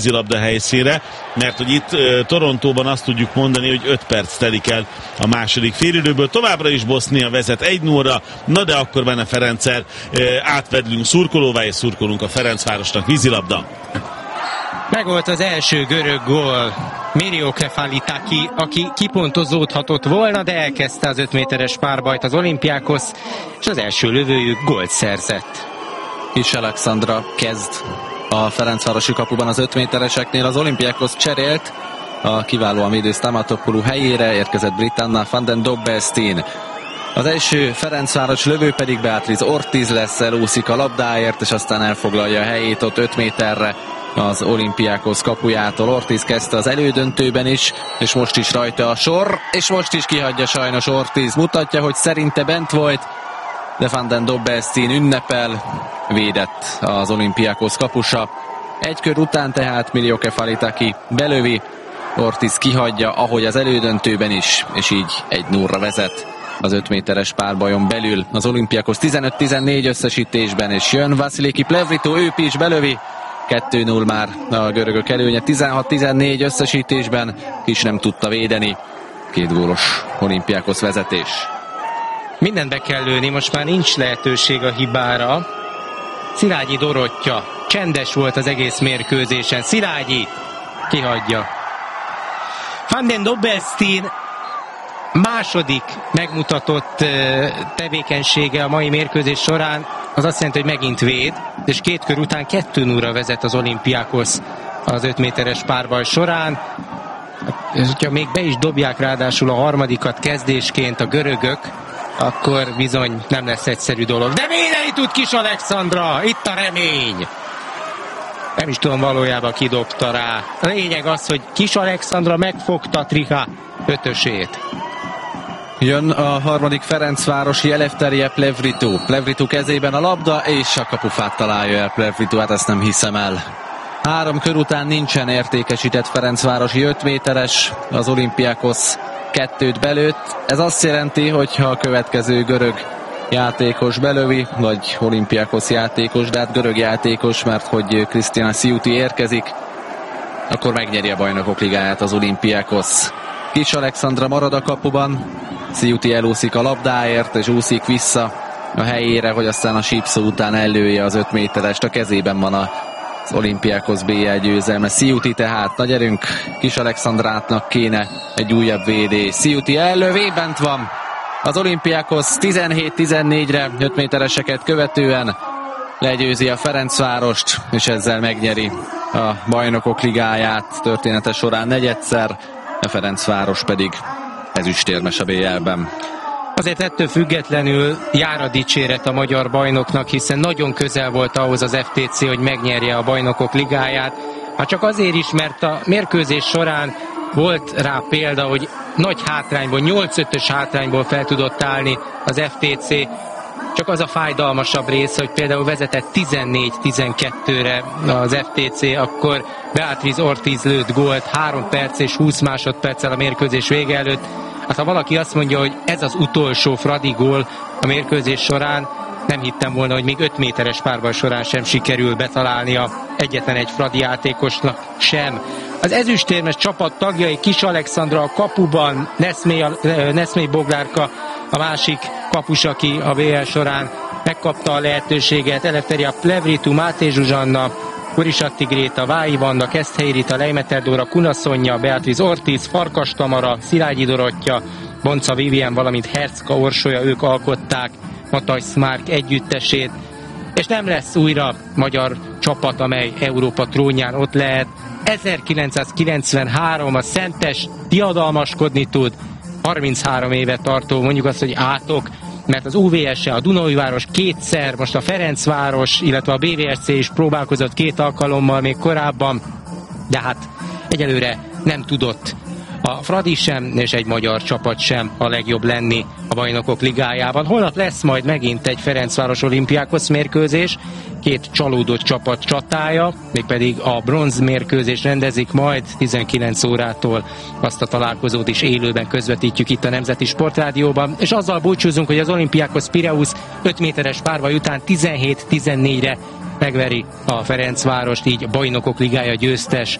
vízilabda helyszínre, mert hogy itt Torontóban azt tudjuk mondani, hogy 5 perc telik el a második félidőből. Továbbra is Bosznia vezet 1-0-ra, na de akkor benne Ferenccel átvedlünk szurkolóvá, és szurkolunk a Ferencvárosnak. Vízilabda. Megvolt az első görög gól. Mirio Kefalitaki, aki kipontozódhatott volna, de elkezdte az 5 méteres párbajt az Olympiákosz, és az első lövőjük gólt szerzett. Kis Alexandra kezd a ferencvárosi kapuban az 5 métereseknél. Az Olympiákosz cserélt a kiválóan védő Stamatopoulou helyére, érkezett Britannia van den Dobbelstein. Az első Ferencváros lövő pedig Beatriz Ortiz lesz, elúszik a labdáért, és aztán elfoglalja a helyét ott 5 méterre az Olympiákosz kapujától. Ortiz kezdte az elődöntőben is, és most is rajta a sor, és most is kihagyja sajnos Ortiz. Mutatja, hogy szerinte bent volt, de van den Dobbelstein ünnepel, védett az Olympiákosz kapusa. Egy kör után tehát Mirio Kefalitaki belövi, Ortiz kihagyja, ahogy az elődöntőben is, és így 1-0-ra vezet az 5 méteres párbajon belül az Olympiákosz 15-14 összesítésben, és jön Vasiliki Plevritou, ő is belövi. 2-0 már a görögök előnye, 16-14 összesítésben, is nem tudta védeni. 2 gólos Olympiákosz vezetés. Mindent be kell lőni, most már nincs lehetőség a hibára. Szilágyi Dorottya csendes volt az egész mérkőzésen. Szilágyi kihagyja. Van den Dobbelstein második megmutatott tevékenysége a mai mérkőzés során, az azt jelenti, hogy megint véd, és 2 kör után 2-0-ra vezet az Olympiákosz az 5 méteres párbaj során. És hogyha még be is dobják ráadásul a harmadikat kezdésként a görögök, akkor bizony nem lesz egyszerű dolog. De védeni tud Kis Alexandra, itt a remény! Nem is tudom valójában ki dobta rá. A lényeg az, hogy Kis Alexandra megfogta Triha 5-ösét. Jön a harmadik ferencvárosi, Eleftheria Plevritou. Plevritou kezében a labda, és a kapufát találja el Plevritou, hát ezt nem hiszem el. 3 kör után nincsen értékesített ferencvárosi 5 méteres, az Olympiákosz 2-t belőtt. Ez azt jelenti, hogy ha a következő görög játékos belövi, vagy Olympiákosz játékos, de hát görög játékos, mert hogy Krisztina Sziuti érkezik, akkor megnyeri a Bajnokok Ligáját az Olympiákosz. Kis Alexandra marad a kapuban, Sziuti elúszik a labdáért, és úszik vissza a helyére, hogy aztán a sípszó után ellője az 5 méterest. A kezében van az Olympiákosz BL győzelme. Sziuti tehát, nagy erőnk, Kis Alexandrátnak kéne egy újabb védés. Sziuti ellövé, bent van az Olympiákosz 17-14-re, 5 métereseket követően legyőzi a Ferencvárost, és ezzel megnyeri a Bajnokok Ligáját története során negyedszer, a Ferencváros pedig ezüstérmes a BL-ben. Azért ettől függetlenül jár a dicséret a magyar bajnoknak, hiszen nagyon közel volt ahhoz az FTC, hogy megnyerje a Bajnokok Ligáját. Hát csak azért is, mert a mérkőzés során volt rá példa, hogy nagy hátrányból, 8-5-ös hátrányból fel tudott állni az FTC. Csak az a fájdalmasabb rész, hogy például vezetett 14-12-re az FTC, akkor Beatriz Ortiz lőtt gólt 3 perc és 20 másodperccel a mérkőzés vége előtt. Hát ha valaki azt mondja, hogy ez az utolsó Fradi gól a mérkőzés során, nem hittem volna, hogy még 5 méteres párbaj során sem sikerül betalálnia egyetlen egy Fradi játékosnak sem. Az ezüstérmes csapat tagjai Kis Alexandra a kapuban, Neszmé Boglárka a másik kapus, aki a BL során megkapta a lehetőséget, Eleftheria Plevritou, Máté Zsuzsanna, Kurisatti Gréta, Vályi Vanda, Keszthelyi Rita, Leimeter Dóra, Kuna Szonya, Beatriz Ortiz, Farkas Tamara, Szilágyi Dorottya, Bonca Vivien, valamint Hercka Orsolya, ők alkották Matajsz Márk együttesét, és nem lesz újra magyar csapat, amely Európa trónján ott lehet. 1993 a Szentes diadalmaskodni tud, 33 éve tartó, mondjuk azt, hogy átok, mert az UVS-e, a Dunaújváros kétszer, most a Ferencváros, illetve a BVSC is próbálkozott 2 alkalommal még korábban, de hát egyelőre nem tudott a Fradi sem, és egy magyar csapat sem a legjobb lenni a Bajnokok Ligájában. Holnap lesz majd megint egy Ferencváros Olympiákosz mérkőzés, 2 csalódott csapat csatája, mégpedig a bronz mérkőzés rendezik majd 19 órától. Azt a találkozót is élőben közvetítjük itt a Nemzeti Sportrádióban, és azzal búcsúzunk, hogy az Olympiákosz Pireus 5 méteres párbaj után 17-14-re megveri a Ferencvárost, így Bajnokok Ligája győztes